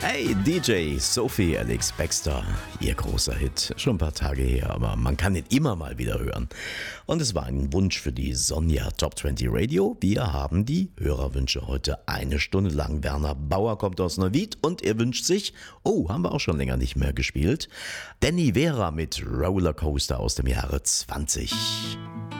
Hey DJ Sophie Alex Baxter, ihr großer Hit, schon ein paar Tage her, aber man kann ihn immer mal wieder hören. Und es war ein Wunsch für die Sonja Top 20 Radio. Wir haben die Hörerwünsche heute eine Stunde lang. Werner Bauer kommt aus Neuwied und er wünscht sich, haben wir auch schon länger nicht mehr gespielt, Danny Vera mit Rollercoaster aus dem Jahre 20.